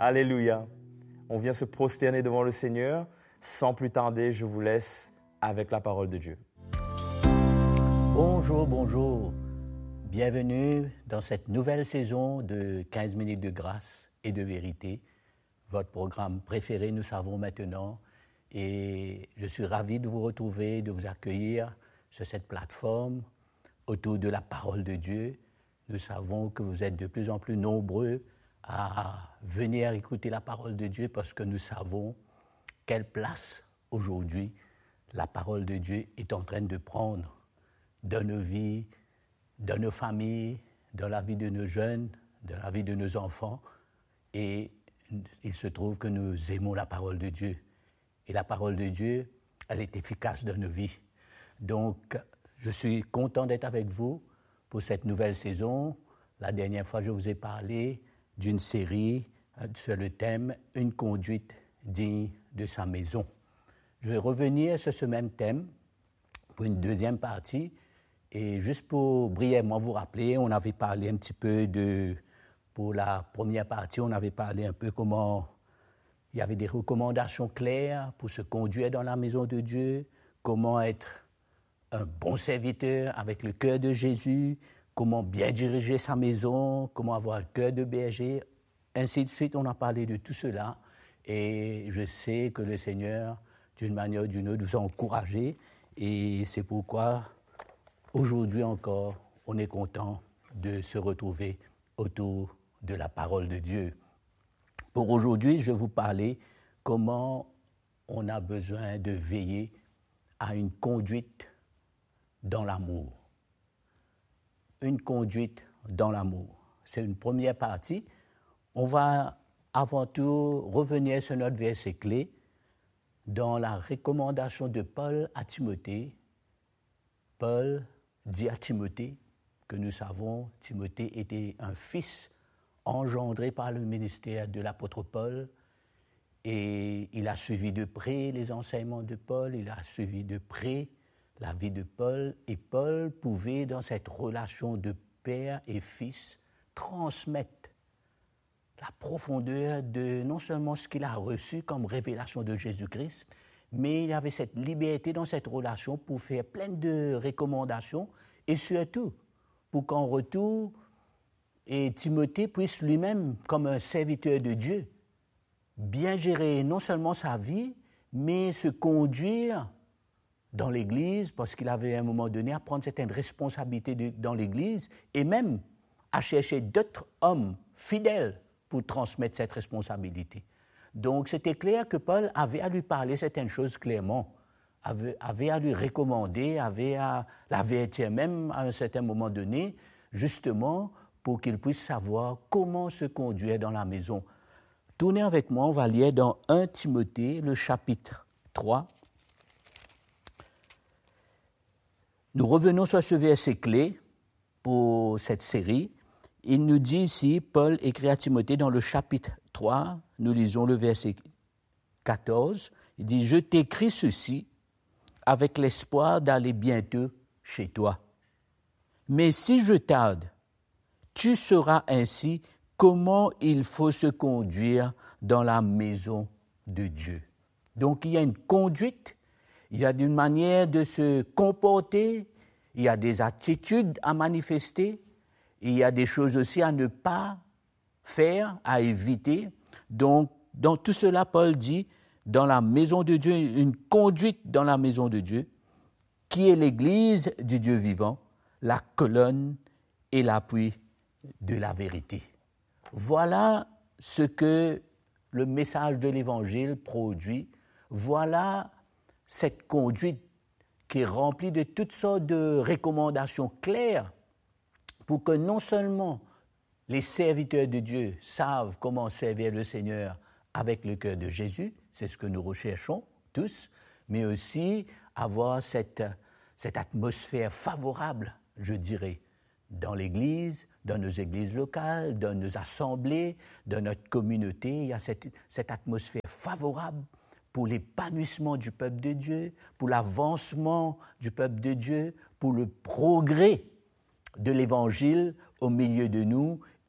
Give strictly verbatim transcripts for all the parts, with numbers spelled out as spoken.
Alléluia. On vient se prosterner devant le Seigneur. Sans plus tarder, je vous laisse avec la parole de Dieu. Bonjour, bonjour. Bienvenue dans cette nouvelle saison de quinze minutes de grâce et de vérité. Votre programme préféré, nous savons maintenant. Et je suis ravi de vous retrouver, de vous accueillir sur cette plateforme autour de la parole de Dieu. Nous savons que vous êtes de plus en plus nombreux à venir écouter la parole de Dieu parce que nous savons quelle place aujourd'hui la parole de Dieu est en train de prendre dans nos vies, dans nos familles, dans la vie de nos jeunes, dans la vie de nos enfants. Et il se trouve que nous aimons la parole de Dieu. Et la parole de Dieu, elle est efficace dans nos vies. Donc, je suis content d'être avec vous pour cette nouvelle saison. La dernière fois, je vous ai parlé d'une série sur le thème « Une conduite digne de sa maison ». Je vais revenir sur ce même thème pour une deuxième partie. Et juste pour brièvement vous rappeler, on avait parlé un petit peu de... Pour la première partie, on avait parlé un peu comment il y avait des recommandations claires pour se conduire dans la maison de Dieu, comment être un bon serviteur avec le cœur de Jésus, comment bien diriger sa maison, comment avoir un cœur de berger, ainsi de suite. On a parlé de tout cela et je sais que le Seigneur, d'une manière ou d'une autre, vous a encouragé et c'est pourquoi aujourd'hui encore, on est content de se retrouver autour de la parole de Dieu. Pour aujourd'hui, je vais vous parler comment on a besoin de veiller à une conduite dans l'amour. Une conduite dans l'amour. C'est une première partie. On va avant tout revenir sur notre verset clé dans la recommandation de Paul à Timothée. Paul dit à Timothée que nous savons, Timothée était un fils engendré par le ministère de l'apôtre Paul et il a suivi de près les enseignements de Paul, il a suivi de près la vie de Paul et Paul pouvait dans cette relation de père et fils transmettre la profondeur de non seulement ce qu'il a reçu comme révélation de Jésus-Christ, mais il y avait cette liberté dans cette relation pour faire plein de recommandations et surtout pour qu'en retour, et Timothée puisse lui-même, comme un serviteur de Dieu, bien gérer non seulement sa vie, mais se conduire dans l'Église, parce qu'il avait à un moment donné à prendre certaines responsabilités de, dans l'Église, et même à chercher d'autres hommes fidèles pour transmettre cette responsabilité. Donc c'était clair que Paul avait à lui parler certaines choses clairement, avait, avait à lui recommander, avait à l'avertir même à un certain moment donné, justement pour qu'il puisse savoir comment se conduire dans la maison. Tournez avec moi, on va lire dans premier Timothée, le chapitre trois. Nous revenons sur ce verset clé pour cette série. Il nous dit ici, Paul écrit à Timothée dans le chapitre trois, nous lisons le verset quatorze, il dit « Je t'écris ceci avec l'espoir d'aller bientôt chez toi. Mais si je tarde, tu sauras ainsi comment il faut se conduire dans la maison de Dieu. » Donc il y a une conduite, il y a une manière de se comporter, il y a des attitudes à manifester, il y a des choses aussi à ne pas faire, à éviter. Donc dans tout cela, Paul dit, dans la maison de Dieu, une conduite dans la maison de Dieu, qui est l'Église du Dieu vivant, la colonne et l'appui de la vérité. Voilà ce que le message de l'Évangile produit. Voilà cette conduite qui est remplie de toutes sortes de recommandations claires pour que non seulement les serviteurs de Dieu savent comment servir le Seigneur avec le cœur de Jésus, c'est ce que nous recherchons tous, mais aussi avoir cette, cette atmosphère favorable, je dirais, dans l'Église, dans nos églises locales, dans nos assemblées, dans notre communauté. Il y a cette, cette atmosphère favorable pour l'épanouissement du peuple de Dieu, pour l'avancement du peuple de Dieu, pour le progrès de l'Évangile au milieu de nous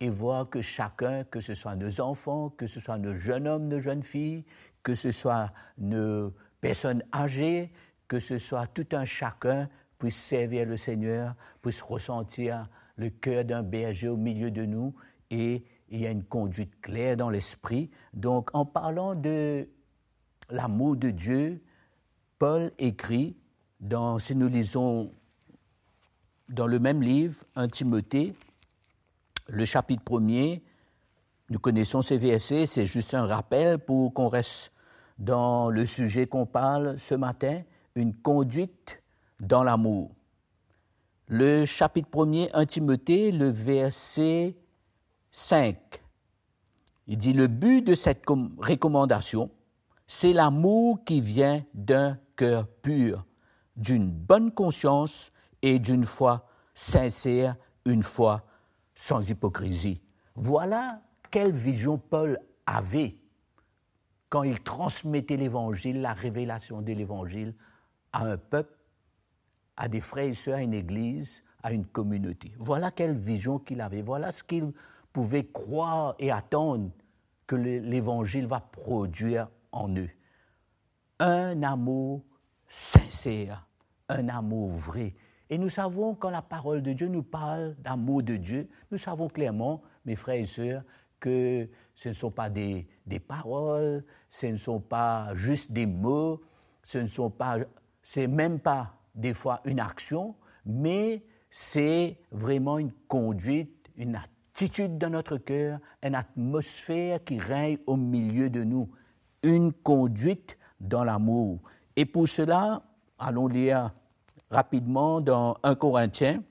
et voir que chacun, que ce soit nos enfants, que ce soit nos jeunes hommes, nos jeunes filles, que ce soit nos personnes âgées, que ce soit tout un chacun puisse servir le Seigneur, puisse ressentir le cœur d'un berger au milieu de nous, et il y a une conduite claire dans l'esprit. Donc, en parlant de l'amour de Dieu, Paul écrit, dans, si nous lisons dans le même livre, un Timothée, le chapitre premier, nous connaissons ces versets, c'est juste un rappel pour qu'on reste dans le sujet qu'on parle ce matin, une conduite dans l'amour. Le chapitre premier, un Timothée, le verset cinq, il dit « Le but de cette recommandation, c'est l'amour qui vient d'un cœur pur, d'une bonne conscience et d'une foi sincère, une foi sans hypocrisie. » Voilà quelle vision Paul avait quand il transmettait l'Évangile, la révélation de l'Évangile à un peuple, à des frères et sœurs, à une église, à une communauté. Voilà quelle vision qu'il avait. Voilà ce qu'il pouvait croire et attendre que l'Évangile va produire en eux. Un amour sincère, un amour vrai. Et nous savons, quand la parole de Dieu nous parle d'amour de Dieu, nous savons clairement, mes frères et sœurs, que ce ne sont pas des, des paroles, ce ne sont pas juste des mots, ce ne sont pas, c'est même pas des fois une action, mais c'est vraiment une conduite, une attitude dans notre cœur, une atmosphère qui règne au milieu de nous, une conduite dans l'amour. Et pour cela, allons lire rapidement dans un Corinthiens.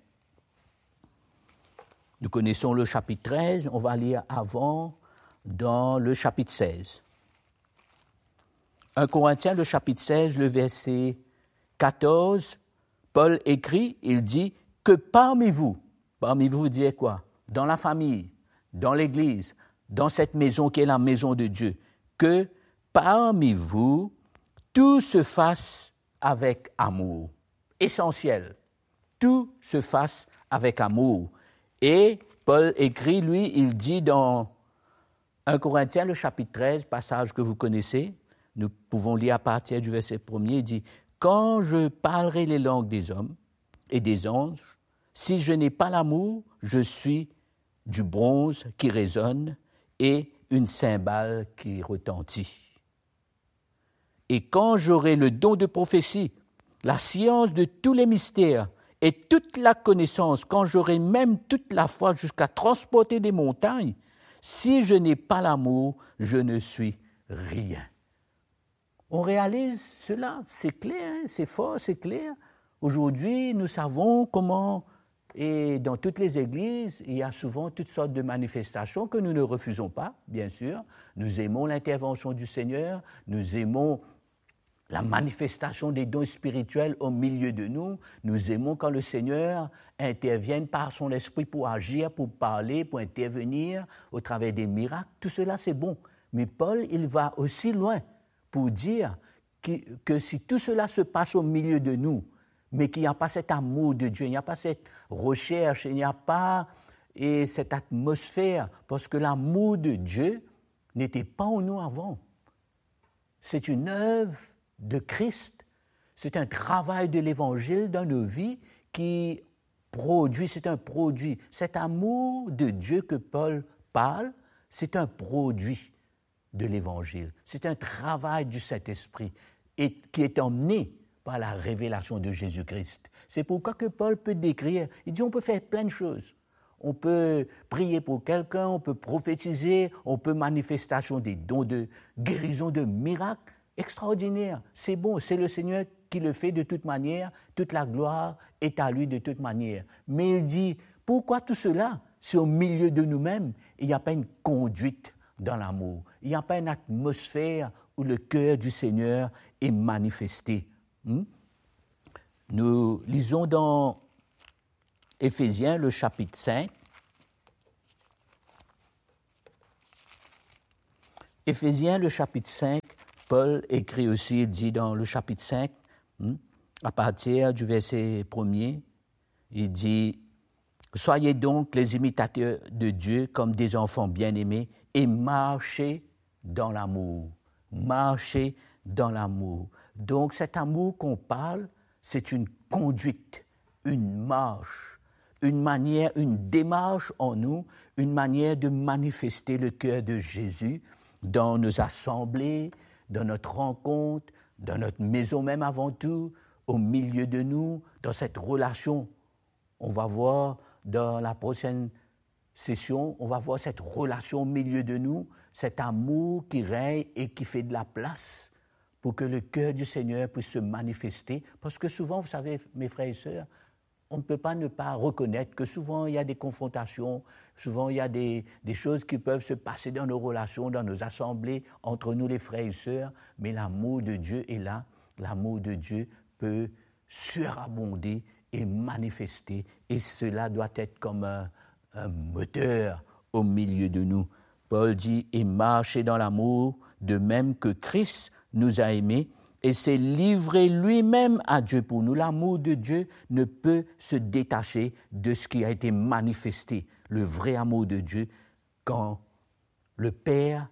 Nous connaissons le chapitre treize, on va lire avant dans le chapitre seize. un Corinthiens, le chapitre seize, le verset quatorze, Paul écrit, il dit que parmi vous, parmi vous, vous dites quoi? Dans la famille, dans l'église, dans cette maison qui est la maison de Dieu, que parmi vous, tout se fasse avec amour. Essentiel. Tout se fasse avec amour. Et Paul écrit, lui, il dit dans un Corinthiens, le chapitre treize, passage que vous connaissez, nous pouvons lire à partir du verset premier, il dit « Quand je parlerai les langues des hommes et des anges, si je n'ai pas l'amour, je suis du bronze qui résonne et une cymbale qui retentit. Et quand j'aurai le don de prophétie, la science de tous les mystères et toute la connaissance, quand j'aurai même toute la foi jusqu'à transporter des montagnes, si je n'ai pas l'amour, je ne suis rien. » On réalise cela, c'est clair, hein, c'est fort, c'est clair. Aujourd'hui, nous savons comment, et dans toutes les églises, il y a souvent toutes sortes de manifestations que nous ne refusons pas, bien sûr. Nous aimons l'intervention du Seigneur, nous aimons la manifestation des dons spirituels au milieu de nous. Nous aimons quand le Seigneur intervienne par son esprit pour agir, pour parler, pour intervenir au travers des miracles. Tout cela, c'est bon. Mais Paul, il va aussi loin pour dire que, que si tout cela se passe au milieu de nous, mais qu'il n'y a pas cet amour de Dieu, il n'y a pas cette recherche, il n'y a pas et cette atmosphère, parce que l'amour de Dieu n'était pas en nous avant. C'est une œuvre de Christ, c'est un travail de l'Évangile dans nos vies qui produit, c'est un produit. Cet amour de Dieu que Paul parle, c'est un produit de l'Évangile. C'est un travail du Saint-Esprit et qui est emmené par la révélation de Jésus-Christ. C'est pourquoi que Paul peut décrire, il dit on peut faire plein de choses. On peut prier pour quelqu'un, on peut prophétiser, on peut manifestation des dons de guérison, de miracles. Extraordinaire, c'est bon, c'est le Seigneur qui le fait de toute manière, toute la gloire est à lui de toute manière. Mais il dit, pourquoi tout cela? C'est au milieu de nous-mêmes, il n'y a pas une conduite dans l'amour, il n'y a pas une atmosphère où le cœur du Seigneur est manifesté. Hmm? Nous lisons dans Éphésiens, le chapitre cinq. Éphésiens, le chapitre cinq, Paul écrit aussi, il dit dans le chapitre cinq, à partir du verset premier, il dit Soyez donc les imitateurs de Dieu comme des enfants bien-aimés et marchez dans l'amour. Marchez dans l'amour. Donc cet amour qu'on parle, c'est une conduite, une marche, une manière, une démarche en nous, une manière de manifester le cœur de Jésus dans nos assemblées, dans notre rencontre, dans notre maison même avant tout, au milieu de nous, dans cette relation. On va voir dans la prochaine session, on va voir cette relation au milieu de nous, cet amour qui règne et qui fait de la place pour que le cœur du Seigneur puisse se manifester. Parce que souvent, vous savez, mes frères et sœurs, on ne peut pas ne pas reconnaître que souvent il y a des confrontations, souvent il y a des, des choses qui peuvent se passer dans nos relations, dans nos assemblées, entre nous les frères et sœurs, mais l'amour de Dieu est là, l'amour de Dieu peut surabonder et manifester, et cela doit être comme un, un moteur au milieu de nous. Paul dit « Et marchez dans l'amour, de même que Christ nous a aimés, et s'est livré lui-même à Dieu pour nous. » L'amour de Dieu ne peut se détacher de ce qui a été manifesté, le vrai amour de Dieu, quand le Père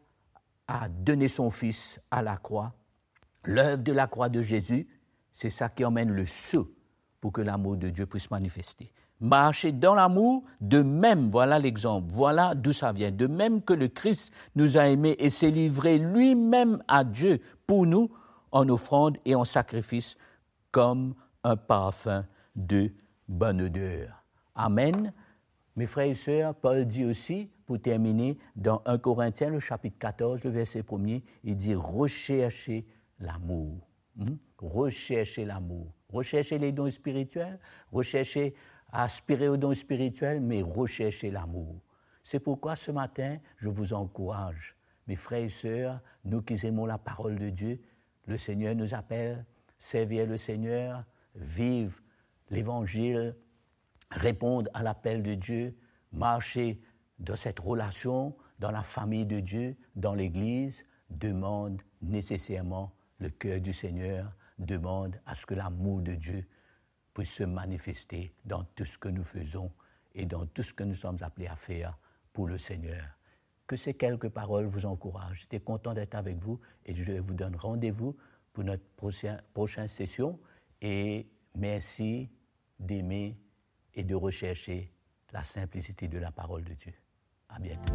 a donné son Fils à la croix. L'œuvre de la croix de Jésus, c'est ça qui emmène le saut pour que l'amour de Dieu puisse manifester. Marcher dans l'amour, de même, voilà l'exemple, voilà d'où ça vient, de même que le Christ nous a aimés et s'est livré lui-même à Dieu pour nous, en offrande et en sacrifice, comme un parfum de bonne odeur. Amen. Mes frères et sœurs, Paul dit aussi, pour terminer, dans un Corinthiens, le chapitre quatorze, le verset premier, il dit « Recherchez l'amour. Hmm? » Recherchez l'amour. Recherchez les dons spirituels, recherchez, aspirez aux dons spirituels, mais recherchez l'amour. C'est pourquoi ce matin, je vous encourage, mes frères et sœurs, nous qui aimons la parole de Dieu, le Seigneur nous appelle, servir le Seigneur, vivre l'Évangile, répondre à l'appel de Dieu, marcher dans cette relation, dans la famille de Dieu, dans l'Église, demande nécessairement le cœur du Seigneur, demande à ce que l'amour de Dieu puisse se manifester dans tout ce que nous faisons et dans tout ce que nous sommes appelés à faire pour le Seigneur. Que ces quelques paroles vous encouragent. J'étais content d'être avec vous et je vous donne rendez-vous pour notre prochain, prochaine session. Et merci d'aimer et de rechercher la simplicité de la parole de Dieu. À bientôt.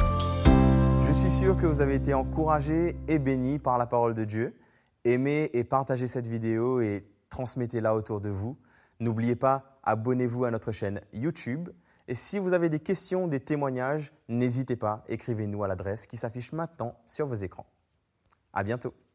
Je suis sûr que vous avez été encouragés et bénis par la parole de Dieu. Aimez et partagez cette vidéo et transmettez-la autour de vous. N'oubliez pas, abonnez-vous à notre chaîne YouTube. Et si vous avez des questions, des témoignages, n'hésitez pas, écrivez-nous à l'adresse qui s'affiche maintenant sur vos écrans. À bientôt.